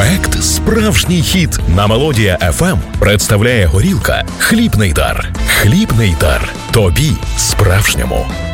Проект «Справжній хіт» на Мелодія FM представляє горілка «Хлібний дар». Хлібний дар. Тобі справжньому.